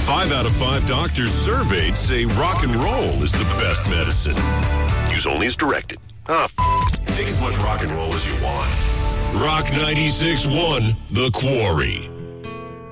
5 out of 5 doctors surveyed say rock and roll is the best medicine. Use only as directed. Take as much rock and roll as you want. Rock 96.1, The Quarry.